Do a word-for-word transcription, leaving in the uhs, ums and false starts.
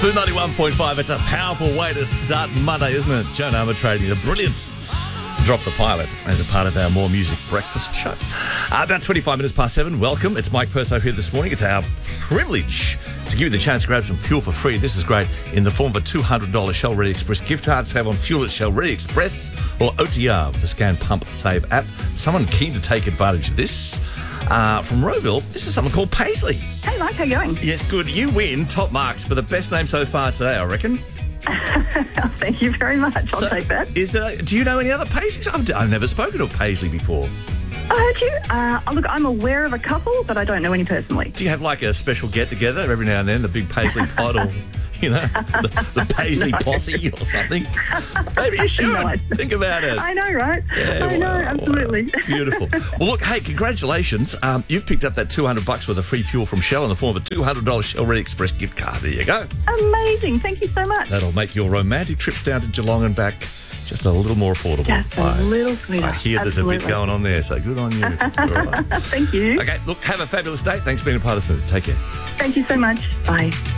Smooth ninety-one point five. It's a powerful way to start Monday, isn't it? Joan Armatrading, the brilliant Drop the Pilot as a part of our More Music breakfast show. Uh, about twenty-five minutes past seven. Welcome. It's Mike Perso here this morning. It's our privilege to give you the chance to grab some fuel for free. This is great in the form of a two hundred dollars Shell Ready Express gift card. Save on fuel at Shell Ready Express or O T R with the Scan Pump Save app. Someone keen to take advantage of this. Uh, from Rowville, this is something called Paisley. Hey, Mike, how you going? Yes, good. You win top marks for the best name so far today, I reckon. Thank you very much. I'll So, take that. Is there, do you know any other Paisleys? I've, I've never spoken of Paisley before. I heard you. Uh, oh, look, I'm aware of a couple, but I don't know any personally. Do you have like a special get-together every now and then, the big Paisley pod or, you know, the, the Paisley No. posse or something? Maybe you should. No. Think about it. I know, right? Yeah, I know, wow, absolutely. wow. Beautiful. Well, look, hey, congratulations. Um, you've picked up that two hundred bucks worth of free fuel from Shell in the form of a two hundred dollars Shell Ready Express gift card. There you go. Amazing. Thank you so much. That'll make your romantic trips down to Geelong and back just a little more affordable. Just a I- little sweeter. I hear there's Absolutely. a bit going on there, so good on you. All right. Thank you. Okay, look, have a fabulous day. Thanks for being a part of Smooth. Take care. Thank you so much. Bye.